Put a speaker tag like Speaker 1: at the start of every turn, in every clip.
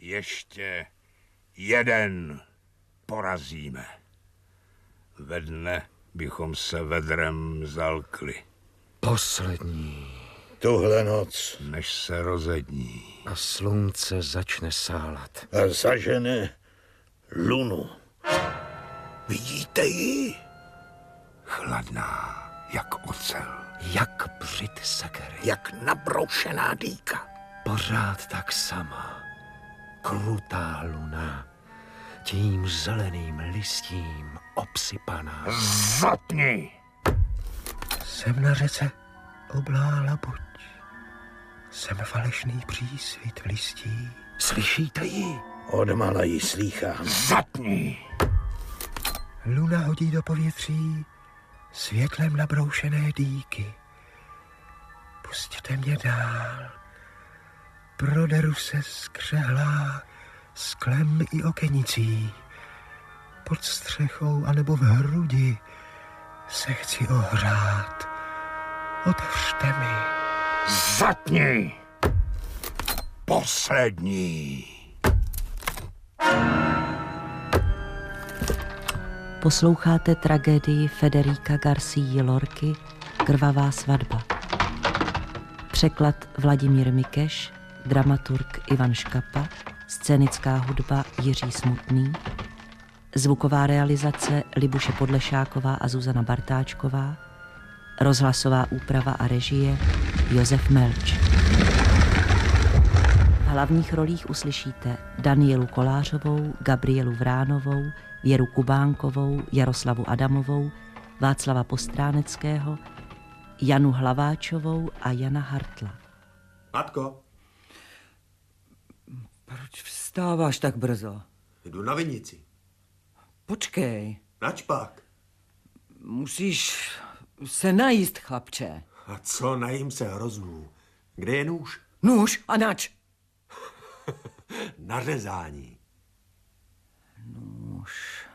Speaker 1: Ještě jeden porazíme. Ve dne bychom se vedrem zalkli.
Speaker 2: Poslední.
Speaker 3: Tuhle noc.
Speaker 1: Než se rozední.
Speaker 2: A slunce začne sálat.
Speaker 3: A zažene lunu. Vidíte ji?
Speaker 1: Chladná, jak ocel.
Speaker 2: Jak břit sakery.
Speaker 3: Jak nabroušená dýka.
Speaker 2: Pořád tak sama. Krutá luna. Tím zeleným listím obsypaná.
Speaker 1: Zatni!
Speaker 2: Jsem na řece oblála buď. Jsem falešný přísvit listí. Slyšíte ji?
Speaker 3: Odmala ji slýchám.
Speaker 1: Zatni!
Speaker 2: Luna hodí do povětří světlem nabroušené dýky. Pusťte mě dál. Proderu se skřehlá sklem i okenicí. Pod střechou anebo v hrudi se chci ohrát. Otevřte mi.
Speaker 1: Zatni! Poslední!
Speaker 4: Posloucháte tragédii Federica Garcii Lorky Krvavá svatba. Překlad Vladimír Mikeš, dramaturg Ivan Škapa, scénická hudba Jiří Smutný, zvuková realizace Libuše Podlešáková a Zuzana Bartáčková, rozhlasová úprava a režie Josef Melč. V hlavních rolích uslyšíte Danielu Kolářovou, Gabrielu Vránovou, Věru Kubánkovou, Jaroslavu Adamovou, Václava Postráneckého, Janu Hlaváčovou a Jana Hartla.
Speaker 5: Matko.
Speaker 6: Proč vstáváš tak brzo?
Speaker 5: Jdu na vinici.
Speaker 6: Počkej.
Speaker 5: Načpak.
Speaker 6: Musíš se najíst, chlapče.
Speaker 5: A co, najím se hroznů. Kde je nůž?
Speaker 6: Nůž a nač?
Speaker 5: Na řezání.
Speaker 6: Nůž.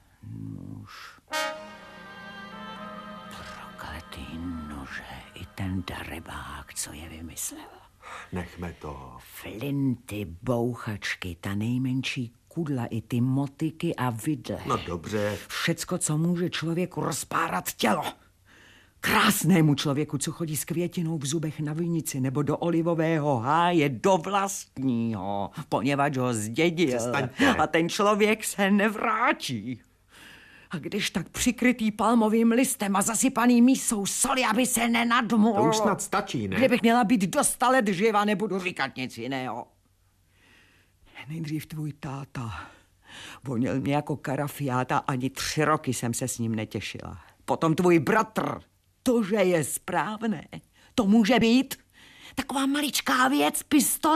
Speaker 6: Prokletý nože, i ten darebák, co je vymyslel.
Speaker 5: Nechme to.
Speaker 6: Flinty, bouchačky, ta nejmenší kudla, i ty motyky a vidle.
Speaker 5: No dobře.
Speaker 6: Všecko, co může člověku rozpárat tělo. Krásnému člověku, co chodí s květinou v zubech na vinici nebo do olivového háje, do vlastního, poněvadž ho zdědil.
Speaker 5: Přestaňte.
Speaker 6: A ten člověk se nevrátí. A když tak přikrytý palmovým listem a zasypaný mísou soli, aby se nenadmul.
Speaker 5: To už snad stačí, ne?
Speaker 6: Kdybych měla být dosta let živa, nebudu říkat nic jiného. Nejdřív tvůj táta voněl mě jako karafiáta, ani 3 roky jsem se s ním netěšila. Potom tvůj bratr, to, že je správné, to může být taková maličká věc, pistole.